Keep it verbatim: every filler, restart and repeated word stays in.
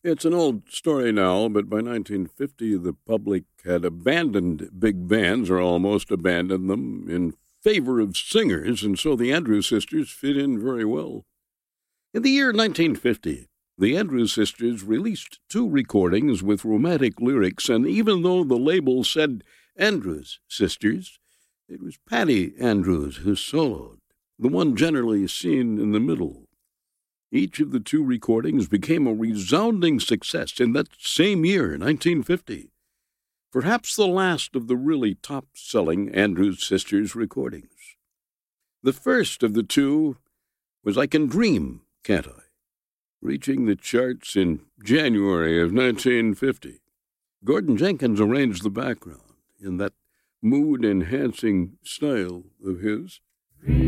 It's an old story now, but by nineteen fifty, the public had abandoned big bands, or almost abandoned them, in favor of singers, and so the Andrews Sisters fit in very well. In the year nineteen fifty, the Andrews Sisters released two recordings with romantic lyrics, and even though the label said Andrews Sisters, it was Patty Andrews who soloed, the one generally seen in the middle. Each of the two recordings became a resounding success in that same year, nineteen fifty. Perhaps the last of the really top-selling Andrews Sisters recordings. The first of the two was I Can Dream, Can't I?, reaching the charts in January of nineteen fifty. Gordon Jenkins arranged the background in that mood-enhancing style of his.